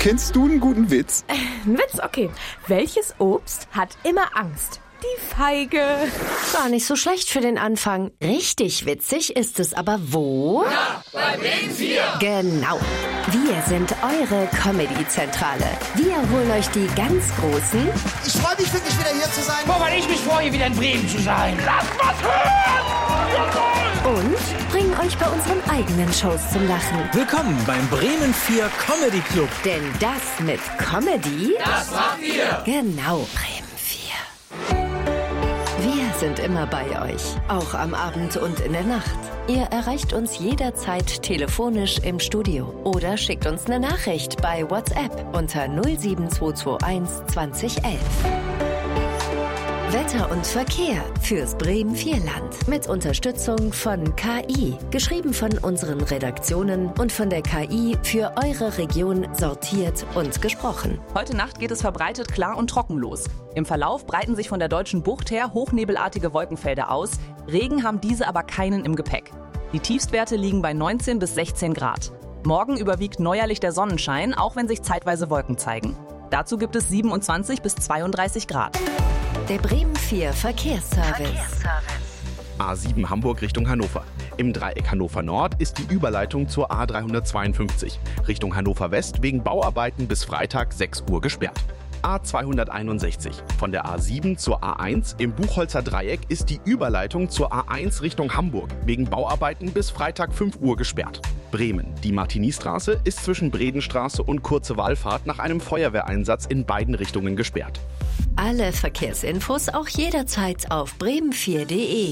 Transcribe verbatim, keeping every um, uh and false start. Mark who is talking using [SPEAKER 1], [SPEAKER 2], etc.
[SPEAKER 1] Kennst du einen guten Witz?
[SPEAKER 2] Ein Witz, okay. Welches Obst hat immer Angst? Die Feige.
[SPEAKER 3] Gar nicht so schlecht für den Anfang. Richtig witzig ist es aber wo?
[SPEAKER 4] Na, bei Bremen vier.
[SPEAKER 3] Genau. Wir sind eure Comedy-Zentrale. Wir holen euch die ganz Großen.
[SPEAKER 5] Ich freue mich wirklich wieder hier zu sein.
[SPEAKER 4] Guck mal, ich mich freue, wieder in Bremen zu sein. Lass was hören!
[SPEAKER 3] Und bringen euch bei unseren eigenen Shows zum Lachen.
[SPEAKER 6] Willkommen beim Bremen vier Comedy Club.
[SPEAKER 3] Denn das mit Comedy,
[SPEAKER 4] Das macht ihr.
[SPEAKER 3] genau, Bremen vier. Wir sind immer bei euch, auch am Abend und in der Nacht. Ihr erreicht uns jederzeit telefonisch im Studio oder schickt uns eine Nachricht bei WhatsApp unter null sieben zwei zwei eins zwanzig elf. Wetter und Verkehr fürs Bremen vier Land mit Unterstützung von K I. Geschrieben von unseren Redaktionen und von der K I für eure Region sortiert und gesprochen.
[SPEAKER 7] Heute Nacht geht es verbreitet klar und trocken los. Im Verlauf breiten sich von der deutschen Bucht her hochnebelartige Wolkenfelder aus. Regen haben diese aber keinen im Gepäck. Die Tiefstwerte liegen bei neunzehn bis sechzehn Grad. Morgen überwiegt neuerlich der Sonnenschein, auch wenn sich zeitweise Wolken zeigen. Dazu gibt es siebenundzwanzig bis zweiunddreißig Grad.
[SPEAKER 3] Der Bremen vier Verkehrsservice.
[SPEAKER 1] A sieben Hamburg Richtung Hannover. Im Dreieck Hannover Nord ist die Überleitung zur A dreihundertzweiundfünfzig. Richtung Hannover West wegen Bauarbeiten bis Freitag sechs Uhr gesperrt. A zweihunderteinundsechzig. Von der A sieben zur A eins im Buchholzer Dreieck ist die Überleitung zur A eins Richtung Hamburg wegen Bauarbeiten bis Freitag fünf Uhr gesperrt. Bremen. Die Martini-Straße ist zwischen Bredenstraße und Kurze Wallfahrt nach einem Feuerwehreinsatz in beiden Richtungen gesperrt.
[SPEAKER 3] Alle Verkehrsinfos auch jederzeit auf bremen vier punkt de.